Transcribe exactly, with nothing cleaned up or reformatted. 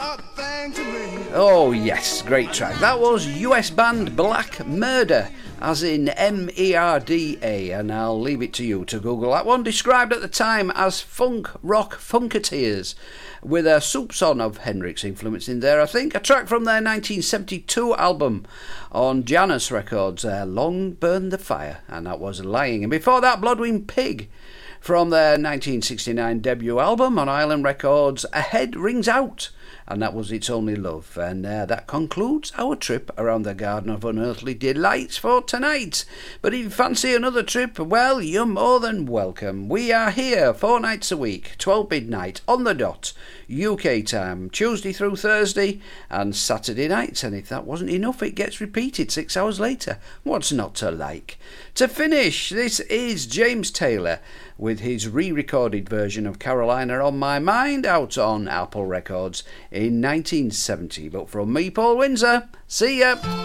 Oh yes, great track. That was U S band Black Murder, as in M E R D A, and I'll leave it to you to Google that one. Described at the time as funk rock funketeers, with a soupçon of Hendrix influence in there, I think. A track from their nineteen seventy-two album on Janus Records, uh, Long Burn the Fire, and that was Lying. And before that, Bloodwing Pig, from their nineteen sixty-nine debut album on Island Records, A Head Rings Out, and that was It's Only Love. And uh, that concludes our trip around the Garden of Unearthly Delights for tonight. But if you fancy another trip, well, you're more than welcome. We are here four nights a week, twelve midnight on the dot, U K time, Tuesday through Thursday and Saturday nights. And if that wasn't enough, it gets repeated six hours later. What's not to like? To finish, this is James Taylor with his re-recorded version of Carolina on My Mind, out on Apple Records in nineteen seventy. But from me, Paul Windsor, see ya!